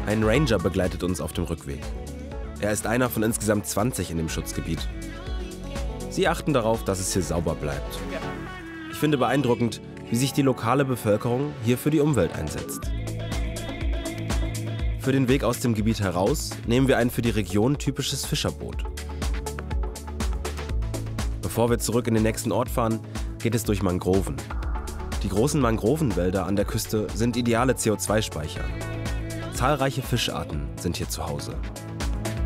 Ein Ranger begleitet uns auf dem Rückweg. Er ist einer von insgesamt 20 in dem Schutzgebiet. Sie achten darauf, dass es hier sauber bleibt. Ich finde beeindruckend, wie sich die lokale Bevölkerung hier für die Umwelt einsetzt. Für den Weg aus dem Gebiet heraus nehmen wir ein für die Region typisches Fischerboot. Bevor wir zurück in den nächsten Ort fahren, geht es durch Mangroven. Die großen Mangrovenwälder an der Küste sind ideale CO2-Speicher. Zahlreiche Fischarten sind hier zu Hause.